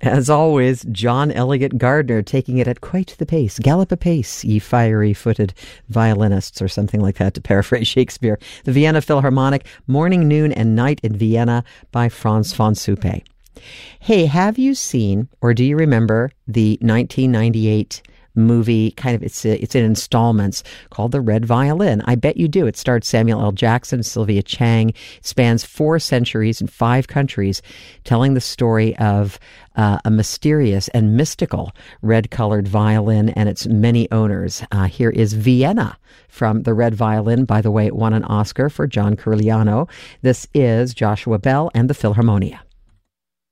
As always, John Eliot Gardner taking it at quite the pace. Gallop apace, ye fiery-footed violinists, or something like that, to paraphrase Shakespeare. The Vienna Philharmonic, Morning, Noon, and Night in Vienna by Franz von Suppe. Hey, have you seen, or do you remember, the 1998 movie, it's in installments, called The Red Violin? I bet you do. It starred Samuel L. Jackson, Sylvia Chang. It spans 4 centuries in 5 countries, telling the story of a mysterious and mystical red-colored violin and its many owners. Here is Vienna from The Red Violin. By the way, it won an Oscar for John Curigliano. This is Joshua Bell and the Philharmonia.